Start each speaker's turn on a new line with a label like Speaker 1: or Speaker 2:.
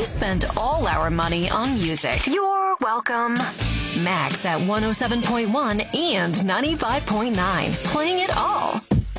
Speaker 1: we spent all our money on music. You're welcome. Max at 107.1 and 95.9, playing it all.